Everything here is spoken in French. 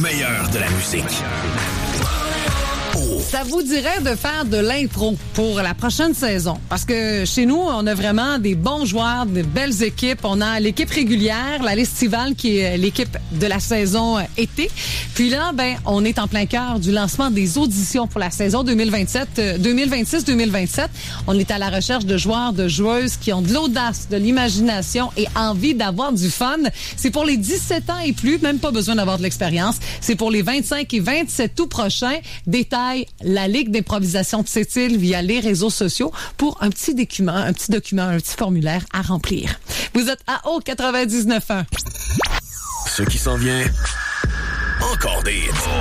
meilleur de la musique. Ça vous dirait de faire de l'impro pour la prochaine saison? Parce que chez nous, on a vraiment des bons joueurs, de belles équipes. On a l'équipe régulière, la l'Estival, qui est l'équipe de la saison été. Puis là, on est en plein cœur du lancement des auditions pour la saison 2026-2027. On est à la recherche de joueurs, de joueuses qui ont de l'audace, de l'imagination et envie d'avoir du fun. C'est pour les 17 ans et plus, même pas besoin d'avoir de l'expérience. C'est pour les 25 et 27 août prochains. Détail, la Ligue d'improvisation de Sept-Îles via les réseaux sociaux pour un petit document, un petit formulaire à remplir. Vous êtes à AO 99.1. Ce qui s'en vient, encore des hits.